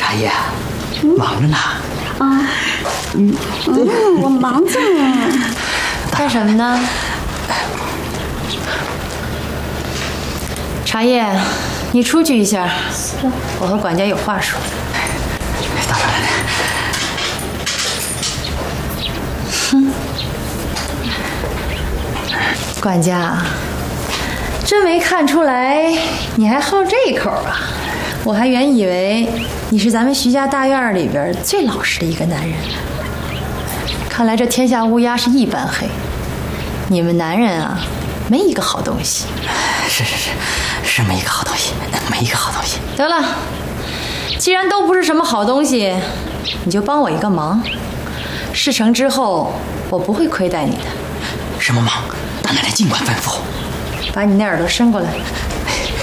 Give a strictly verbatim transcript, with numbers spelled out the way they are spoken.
大爷，忙着呢。 啊，嗯嗯，我忙着呢。 干什么呢？茶叶，你出去一下，我和管家有话说。 大少奶奶。 哼，管家，真没看出来你还好这口啊！我还原以为你是咱们徐家大院里边最老实的一个男人。看来这天下乌鸦是一般黑，你们男人啊，没一个好东西。 是是是，是没一个好东西，没一个好东西。 得了，既然都不是什么好东西，你就帮我一个忙，事成之后我不会亏待你的。 什么忙？大奶奶尽管吩咐。 把你那耳朵伸过来。